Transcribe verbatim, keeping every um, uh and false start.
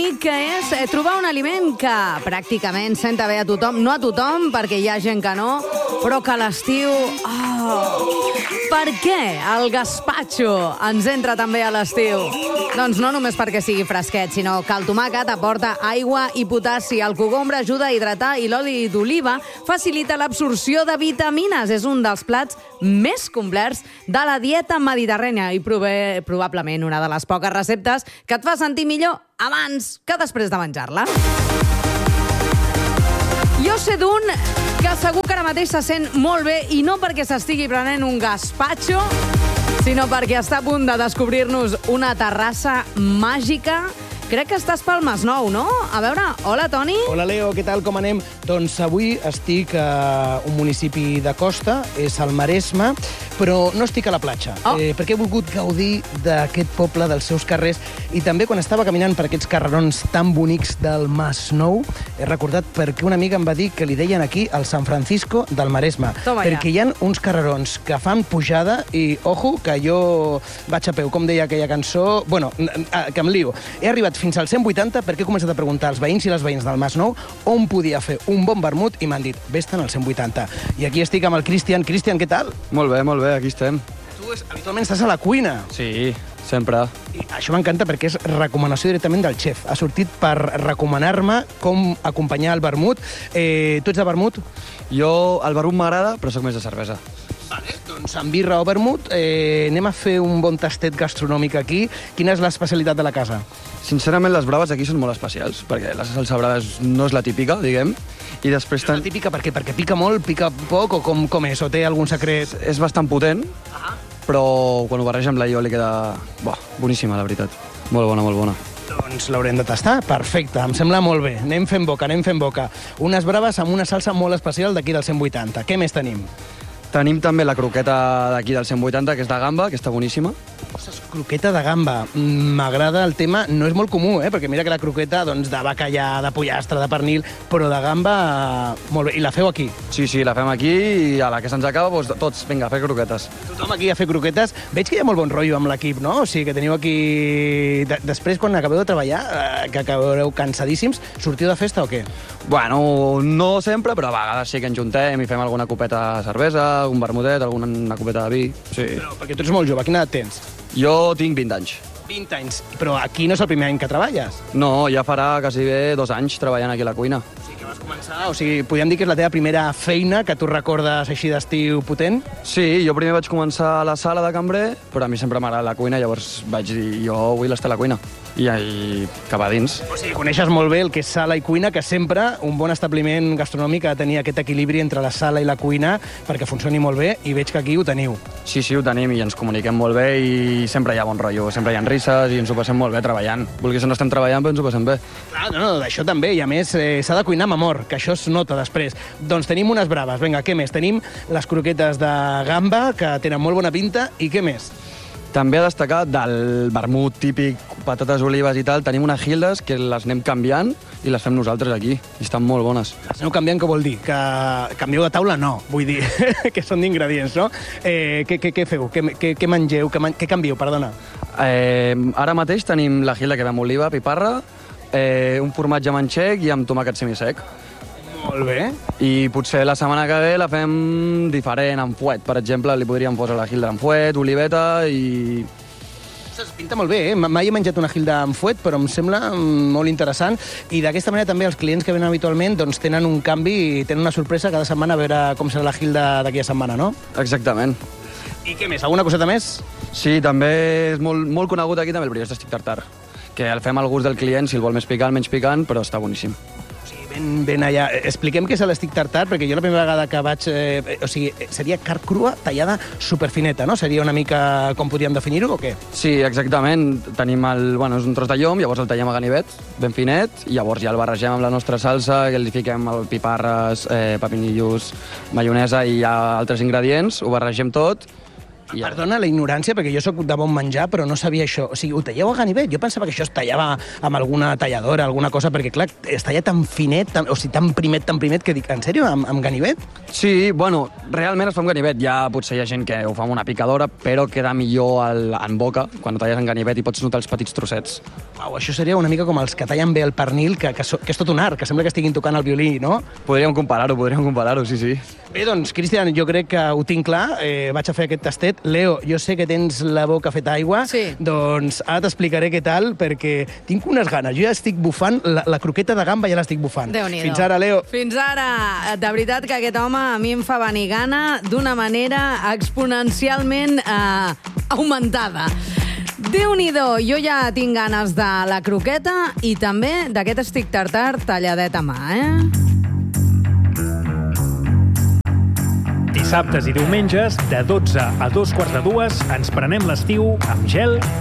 bonic que és trobar un aliment que pràcticament senta bé a tothom, no a tothom, perquè hi ha gent que no, però que a l'estiu... Oh, per què el gazpacho ens entra també a l'estiu? Doncs no només perquè sigui fresquet, sinó que el tomàquet aporta aigua i potassi, el cogombre ajuda a hidratar i l'oli d'oliva facilita l'absorció de vitamines. És un dels plats més complets de la dieta mediterrània i prové, probablement una de les poques receptes que et fa sentir millor abans que després de menjar-la. Jo sé d'un que segur que ara mateix se sent molt bé i no perquè s'estigui prenent un gazpacho, sinó perquè està a punt de descobrir-nos una terrassa màgica. Crec que estàs pel Masnou, no? A veure, hola, Toni. Hola, Leo, què tal, com anem? Doncs avui estic a un municipi de costa, és el Maresme, però no estic a la platja, oh. eh, perquè he volgut gaudir d'aquest poble, dels seus carrers, i també quan estava caminant per aquests carrerons tan bonics del Masnou, he recordat perquè una amiga em va dir que li deien aquí el San Francisco del Maresme, Toma perquè ja. hi ha uns carrerons que fan pujada i, ojo, que jo vaig a peu, com deia aquella cançó, bueno, que em lio. He arribat fins al cent vuitanta perquè he començat a preguntar als veïns i les veïns del Masnou on podia fer un bon vermut i m'han dit, vés-te'n al cent vuitanta. I aquí estic amb el Cristian. Cristian, què tal? Molt bé, molt bé, aquí estem. Tu habitualment estàs a la cuina. Sí, sempre. I això m'encanta perquè és recomanació directament del xef. Ha sortit per recomanar-me com acompanyar el vermut. Eh, tu ets de vermut? Jo, el vermut m'agrada, però sóc més de cervesa. Vale, doncs amb birra o vermut eh, anem a fer un bon tastet gastronòmic aquí. Quina és l'especialitat de la casa? Sincerament, les braves aquí són molt especials, perquè la salsa brava no és la típica, diguem, i després... No és la típica per què? Perquè pica molt, pica poc, o com, com és? O té algun secret? És bastant potent, Ah. però quan ho barreja amb l'aigua li queda... Buah, boníssima, la veritat. Molt bona, molt bona. Doncs l'haurem de tastar. Perfecte, em sembla molt bé. Anem fent boca, anem fent boca. Unes braves amb una salsa molt especial d'aquí del cent vuitanta. Què més tenim? Tenim també la croqueta d'aquí del cent vuitanta, que és de gamba, que està boníssima. Ostres, croqueta de gamba. M'agrada el tema. No és molt comú, eh? Perquè mira que la croqueta doncs, de bacallà, de pollastre, de pernil, però de gamba, molt bé. I la feu aquí? Sí, sí, la fem aquí i a la que se'ns acaba, doncs, tots, vinga, a fer croquetes. Tothom aquí a fer croquetes. Veig que hi ha molt bon rotllo amb l'equip, no? O sigui, que teniu aquí... De després, quan acabeu de treballar, eh, que acabareu cansadíssims, sortiu de festa o què? Bueno, no sempre, però a vegades sí que ens juntem i fem alguna copeta de cervesa, un vermutet, alguna copeta de vi. Sí. Però perquè tu ets molt jove, quina edat tens? Jo tinc vint anys. vint anys. Però aquí no és el primer any que treballes. No, ja farà quasi bé dos anys treballant aquí a la cuina. O sigui, que vas començar... O sigui, podríem dir que és la teva primera feina que tu recordes així d'estiu potent? Sí, jo primer vaig començar a la sala de cambrer, però a mi sempre m'agrada la cuina, llavors vaig dir, jo vull estar a la cuina. I, i cap a dins. O sigui, coneixes molt bé el que és sala i cuina, que sempre un bon establiment gastronòmic ha de tenir aquest equilibri entre la sala i la cuina perquè funcioni molt bé, i veig que aquí ho teniu. Sí, sí, ho tenim i ens comuniquem molt bé i sempre hi ha bon rotllo, sempre hi ha risses i ens ho passem molt bé treballant. Vulguis o no estem treballant, però ens ho passem bé. Clar, no, no, d'això també, i a més eh, s'ha de cuinar amb amor, que això es nota després. Doncs tenim unes braves, vinga, què més? Tenim les croquetes de gamba, que tenen molt bona pinta, i què més? També a destacar del vermut típic, patates olives i tal, tenim unes gildes que les anem canviant i les fem nosaltres aquí, i estan molt bones. Les aneu canviant, què vol dir? Que canvieu de taula? No, vull dir que són d'ingredients, no? Eh, què, què, què feu? Què, què, què mengeu? Què, man... què canvieu, perdona? Eh, ara mateix tenim la gilda que ve amb oliva, piparra, eh, un formatge manxec i amb tomàquet semisec. Molt bé. I potser la setmana que ve la fem diferent, amb fuet. Per exemple, li podríem posar la gilda amb fuet, oliveta i... Ostres, pinta molt bé, eh? Mai he menjat una gilda amb fuet, però em sembla molt interessant. I d'aquesta manera també els clients que venen habitualment doncs, tenen un canvi i tenen una sorpresa cada setmana a veure com serà la gilda d'aquí a setmana, no? Exactament. I què més? Alguna coseta més? Sí, també és molt, molt conegut aquí també el brioix d'estic tartar, que el fem al gust del client, si el vol més picant, menys picant, però està boníssim. Ben, ben allà. Expliquem què és l'estic tartar, perquè jo la primera vegada que vaig... Eh, o sigui, seria carn crua tallada superfineta, no? Seria una mica com podríem definir-ho, o què? Sí, exactament. Tenim el... Bueno, és un tros de llom, llavors el tallem a ganivet, ben finet, i llavors ja el barregem amb la nostra salsa, que li fiquem el piparres, eh, pepinillos, maionesa i hi ha altres ingredients, ho barregem tot, I ja. Perdona la ignorància, perquè jo sóc de bon menjar, però no sabia això. O sigui, ho talleu a ganivet? Jo pensava que això es tallava amb alguna talladora, alguna cosa, perquè, clar, es talla tan finet, tan, o sigui, tan primet, tan primet, que dic, en sèrio, amb, amb ganivet? Sí, bueno, realment es fa amb ganivet. Ja potser hi ha gent que ho fa amb una picadora, però queda millor al, en boca, quan ho talles en ganivet, i pots notar els petits trossets. Uau, això seria una mica com els que tallen bé el pernil, que, que, so, que és tot un art, que sembla que estiguin tocant el violí, no? Podríem comparar-ho, podríem comparar-ho, sí, sí. Bé, doncs, Cristian, jo crec que ho tinc clar. Eh, vaig a fer aquest tastet. Leo, jo sé que tens la boca feta aigua. Sí. Doncs ara t'explicaré què tal, perquè tinc unes ganes. Jo ja estic bufant, la, la croqueta de gamba ja l'estic bufant. Déu-n'hi-do. Fins ara, Leo. Fins ara. De veritat que aquest home a mi em fa venir gana d'una manera exponencialment eh, augmentada. Déu-n'hi-do, jo ja tinc ganes de la croqueta i també d'aquest stick tartar talladet a mà, eh? Dissabtes i diumenges, de dotze a dos quarts de dues, ens prenem l'estiu amb gel